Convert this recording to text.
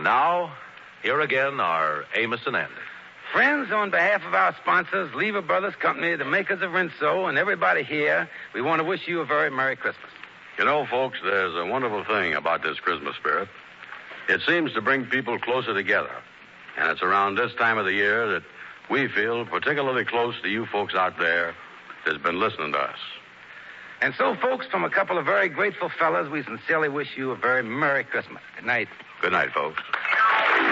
And now, here again are Amos and Andy. Friends, on behalf of our sponsors, Lever Brothers Company, the makers of Rinso, and everybody here, we want to wish you a very Merry Christmas. You know, folks, there's a wonderful thing about this Christmas spirit. It seems to bring people closer together. And it's around this time of the year that we feel particularly close to you folks out there that's been listening to us. And so, folks, from a couple of very grateful fellas, we sincerely wish you a very Merry Christmas. Good night. Good night, folks.